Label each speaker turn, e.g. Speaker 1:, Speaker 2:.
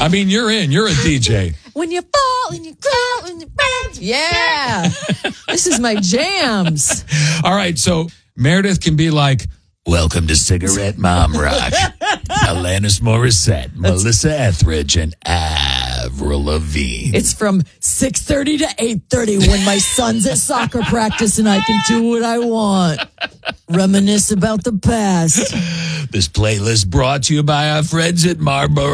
Speaker 1: I mean, you're in. You're a DJ.
Speaker 2: When you fall and you crawl and you bend. Yeah. This is my jams.
Speaker 1: All right, so Meredith can be like, welcome to Cigarette Mom Rock. Alanis Morissette, Melissa Etheridge, and Avril Lavigne.
Speaker 2: It's from 6:30 to 8:30 when my son's at soccer practice and I can do what I want. Reminisce about the past.
Speaker 1: This playlist brought to you by our friends at Marlboro